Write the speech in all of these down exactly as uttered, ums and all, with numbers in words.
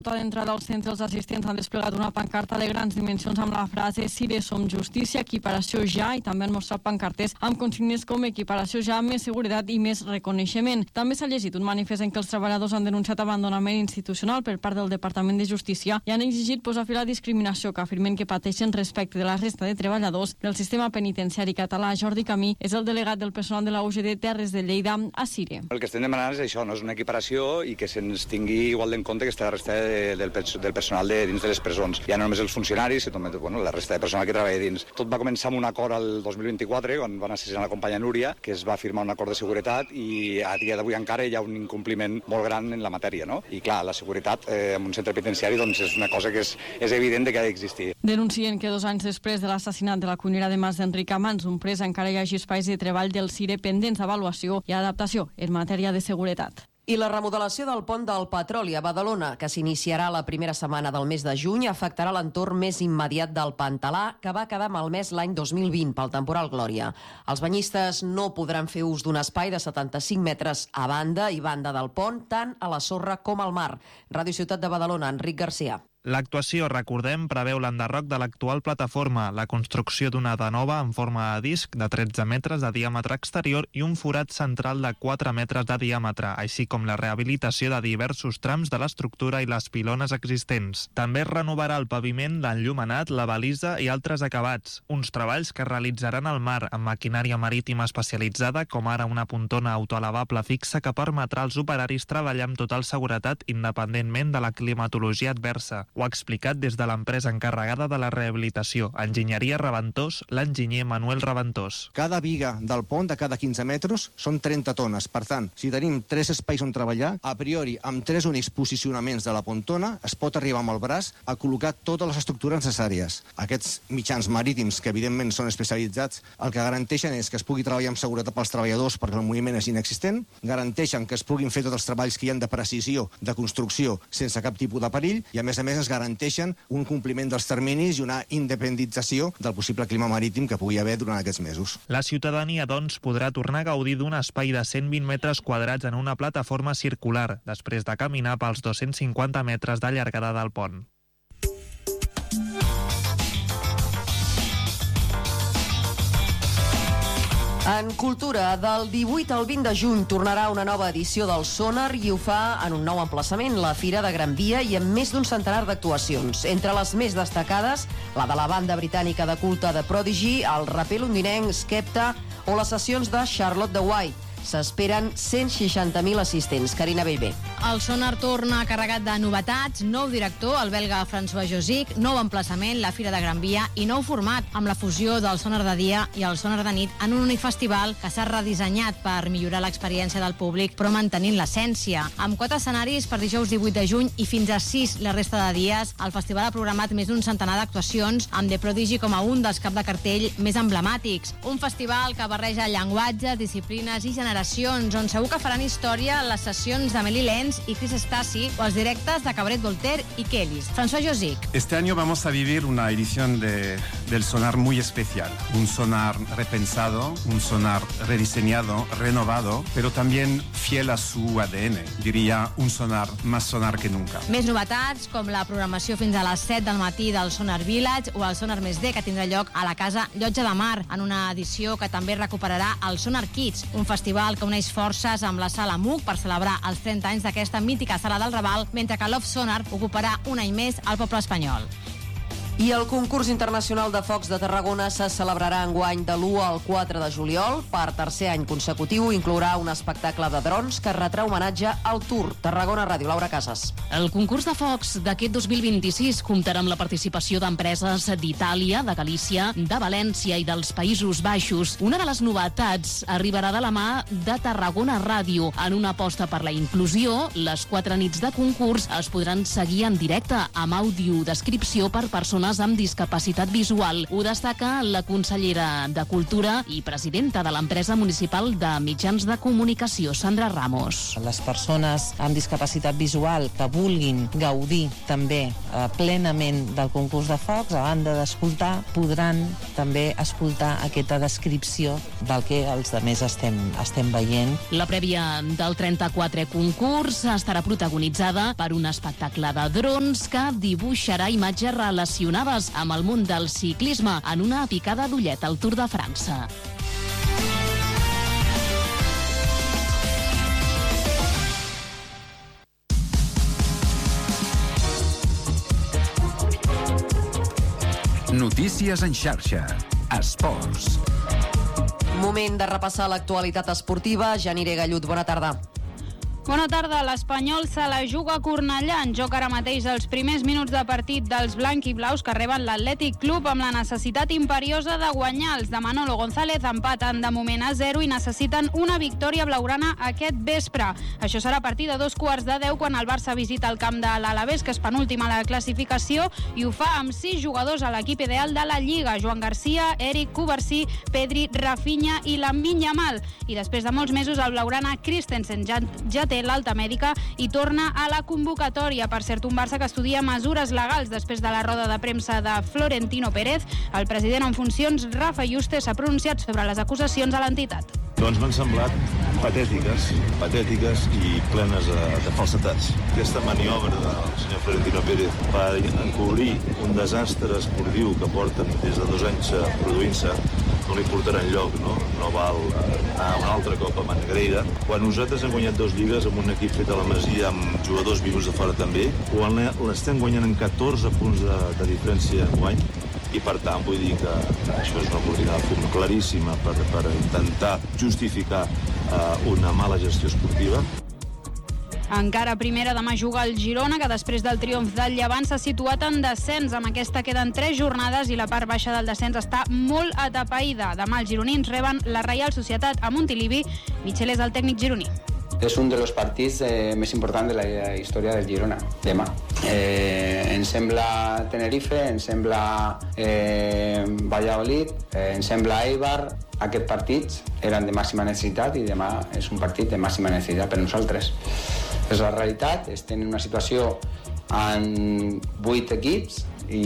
D'entrada al centre, els assistents han desplegat una pancarta de grans dimensions amb la frase "Cire som justícia, equiparació ja", i també han mostrat pancartes amb consignes com "equiparació ja, més seguretat i més reconeixement". També s'ha llegit un manifest en què els treballadors han denunciat abandonament institucional per part del Departament de Justícia i han exigit posar fi a la discriminació que afirmen que pateixen respecte de la resta de treballadors del sistema penitenciari català. Jordi Camí és el delegat del personal de la U G D Terres de Lleida a Cire. El que estem demanant és això, no? És una equiparació i que se'ns tingui igual en compte que està la resta de Del, del personal de dins de les presons. Ja no només els funcionaris, sinó bueno, la resta de personal que treballa dins. Tot va començar amb un acord al dos mil vint-i-quatre, quan van assassinar la companya Núria, que es va firmar un acord de seguretat i a dia d'avui encara hi ha un incompliment molt gran en la matèria, no? I clar, la seguretat eh, en un centre penitenciari doncs, és una cosa que és, és evident que ha d'existir. Denuncien que dos anys després de l'assassinat de la cuinera de Mas d'Enric Amans, un pres, encara hi hagi espais de treball del Cire pendents d'avaluació i adaptació en matèria de seguretat. I la remodelació del pont del Petroli a Badalona, que s'iniciarà la primera setmana del mes de juny, afectarà l'entorn més immediat del Pantalà, que va quedar malmès l'any dos mil vint pel temporal Glòria. Els banyistes no podran fer ús d'un espai de setanta-cinc metres a banda i banda del pont, tant a la sorra com al mar. Ràdio Ciutat de Badalona, Enric Garcia. L'actuació, recordem, preveu l'enderroc de l'actual plataforma, la construcció d'una de nova en forma de disc de tretze metres de diàmetre exterior i un forat central de quatre metres de diàmetre, així com la rehabilitació de diversos trams de l'estructura i les pilones existents. També es renovarà el paviment, l'enllumenat, la balisa i altres acabats, uns treballs que es realitzaran al mar amb maquinària marítima especialitzada, com ara una pontona autoelevable fixa que permetrà als operaris treballar amb total seguretat independentment de la climatologia adversa. Ho ha explicat des de l'empresa encarregada de la rehabilitació, Enginyeria Reventós, l'enginyer Manuel Reventós. Cada viga del pont de cada quinze metres són trenta tones. Per tant, si tenim tres espais on treballar, a priori, amb tres únics posicionaments de la pontona, es pot arribar amb el braç a col·locar totes les estructures necessàries. Aquests mitjans marítims, que evidentment són especialitzats, el que garanteixen és que es pugui treballar amb seguretat pels treballadors perquè el moviment és inexistent, garanteixen que es puguin fer tots els treballs que hi ha de precisió, de construcció, sense cap tipus de perill, i a més a més es garanteixen un compliment dels terminis i una independentització del possible clima marítim que pugui haver durant aquests mesos. La ciutadania, doncs, podrà tornar a gaudir d'un espai de cent vint metres quadrats en una plataforma circular, després de caminar pels dos-cents cinquanta metres de llargada del pont. En cultura, del divuit al vint de juny tornarà una nova edició del Sonar i ho fa en un nou emplaçament, la Fira de Gran Via, i amb més d'un centenar d'actuacions. Entre les més destacades, la de la banda britànica de culte de Prodigy, el raper londinenc Skepta o les sessions de Charlotte de White. S'esperen cent seixanta mil assistents. Carina Bellver. El Sonar torna carregat de novetats, nou director, el belga François Josic, nou emplaçament, la Fira de Gran Via, i nou format, amb la fusió del Sonar de dia i el Sonar de nit en un únic festival que s'ha redissenyat per millorar l'experiència del públic, però mantenint l'essència. Amb quatre escenaris per dijous divuit de juny i fins a sis la resta de dies, el festival ha programat més d'un centenar d'actuacions, amb The Prodigy com a un dels cap de cartell més emblemàtics. Un festival que barreja llenguatges, disciplines i generacions, on segur que faran història les sessions d'Amélie Lenz y Chris Stasi o els directes de Cabaret Voltaire y Kellys. François Josic. Este año vamos a vivir una edición de, del Sonar muy especial. Un Sonar repensado, un Sonar rediseñado, renovado, pero también fiel a su A D N. Diría un Sonar más Sonar que nunca. Més novetats, com la programació fins a les set del matí del Sonar Village o el Sonar Més D, que tindrà lloc a la Casa Llotja de Mar, en una edició que també recuperarà el Sonar Kids, un festival que uneix forces amb la Sala M U C per celebrar els trenta anys d'aquesta mítica sala del Raval, mentre que Love Sonar ocuparà un any més al poble espanyol. I el concurs internacional de focs de Tarragona se celebrarà enguany de l'u al quatre de juliol. Per tercer any consecutiu inclourà un espectacle de drons que retrà homenatge al Tour. Tarragona Ràdio, Laura Casas. El concurs de focs d'aquest dos mil vint-i-sis comptarà amb la participació d'empreses d'Itàlia, de Galícia, de València i dels Països Baixos. Una de les novetats arribarà de la mà de Tarragona Ràdio. En una aposta per la inclusió, les quatre nits de concurs es podran seguir en directe amb audiodescripció per persones persones amb discapacitat visual. Ho destaca la consellera de Cultura i presidenta de l'empresa municipal de mitjans de comunicació, Sandra Ramos. Les persones amb discapacitat visual que vulguin gaudir també eh, plenament del concurs de focs, a banda d'escoltar, podran també escoltar aquesta descripció del que els altres estem, estem veient. La prèvia del trenta-quatre concurs estarà protagonitzada per un espectacle de drons que dibuixarà imatges relacionades amb el món del ciclisme en una picada d'ullet al Tour de França. Notícies en xarxa. Esports. Moment de repassar l'actualitat esportiva. Janire Gallut, bona tarda. Bona tarda. L'Espanyol se la juga a Cornellà. En joc ara mateix els primers minuts de partit dels blanc-i-blaus que reben l'Atlètic Club amb la necessitat imperiosa de guanyar. Els de Manolo González empaten de moment a zero i necessiten una victòria blaugrana aquest vespre. Això serà a partir de dos quarts de deu quan el Barça visita el camp de l'Alavés, que és penúltim a la classificació, i ho fa amb sis jugadors a l'equip ideal de la Lliga: Joan Garcia, Eric Covarsí, Pedri, Rafinha i Lamine Yamal. I després de molts mesos el blaugrana Christensen ja, ja té l'alta mèdica i torna a la convocatòria. Per cert, un Barça que estudia mesures legals després de la roda de premsa de Florentino Pérez. El president en funcions, Rafa Yuste, s'ha pronunciat sobre les acusacions a l'entitat. Doncs m'han semblat patètiques, patètiques i plenes de, de falsetats. Aquesta maniobra del senyor Florentino Pérez per encobrir un desastre esportiu que porten des de dos anys produint-se no li portarà enlloc, no? No val anar un altre cop a Manegreira. Quan nosaltres hem guanyat dos lligues amb un equip fet a la Masia amb jugadors vius de fora també, quan l'estem guanyant en catorze punts de, de diferència en guany, i per tant vull dir que això és una cortina de fum claríssima per, per intentar justificar uh, una mala gestió esportiva. Encara primera, demà juga el Girona, que després del triomf del Llevant s'ha situat en descens. Amb aquesta queden tres jornades i la part baixa del descens està molt atapeïda. Demà els gironins reben la Reial Societat a Montilivi. Michel és el tècnic gironí. És un dels partits eh, més importants de la història del Girona, demà. Eh, ens sembla Tenerife, ens sembla eh, Valladolid, eh, ens sembla Eibar. Aquests partits eren de màxima necessitat i demà és un partit de màxima necessitat per nosaltres. És la realitat, estem en una situació amb vuit equips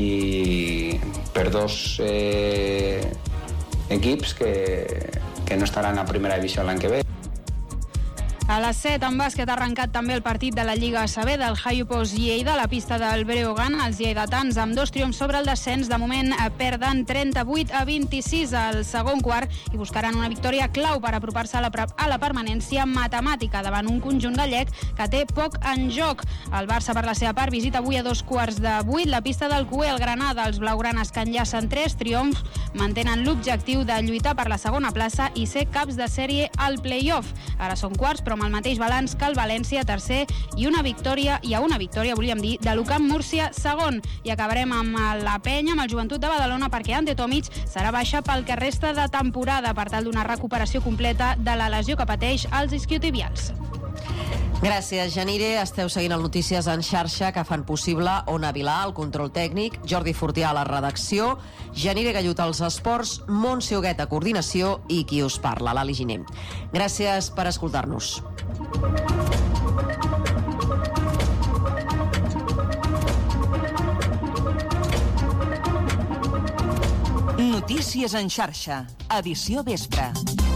i per dos eh, equips que, que no estaran a primera divisió l'any que ve. A les set, en bàsquet, ha arrencat també el partit de la Lliga A C B del Jaiupos Lleida a la pista del Breogán. Els lleidatans, amb dos triomfs sobre el descens, de moment perden trenta-vuit a vint-i-sis al segon quart i buscaran una victòria clau per apropar-se a la, a la permanència matemàtica davant un conjunt gallec que té poc en joc. El Barça, per la seva part, visita avui a dos quarts de vuit la pista del Cué, el Granada. Els blaugranes, que enllacen tres triomfs, mantenen l'objectiu de lluitar per la segona plaça i ser caps de sèrie al play-off. Ara són quarts, però amb el mateix balanç que el València, tercer, i una victòria, i a una victòria, volíem dir, de l'U C A M Múrcia, segon. I acabarem amb la penya, amb el Joventut de Badalona, perquè Ante Tomic serà baixa pel que resta de temporada per tal d'una recuperació completa de la lesió que pateix als isquiotibials. Gràcies, Janire. Esteu seguint el Notícies en xarxa, que fan possible Ona Vilà, el control tècnic, Jordi Fortià a la redacció, Janire Gallut als esports, Montse Huguet a coordinació i qui us parla, l'Ali Giner. Gràcies per escoltar-nos. Notícies en xarxa, edició vespre.